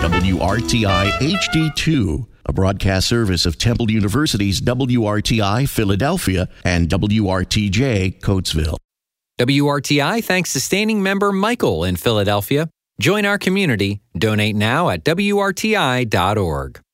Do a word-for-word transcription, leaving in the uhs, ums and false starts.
W R T I H D two, a broadcast service of Temple University's W R T I Philadelphia and W R T J Coatesville. W R T I thanks sustaining member Michael in Philadelphia. Join our community. Donate now at W R T I dot org.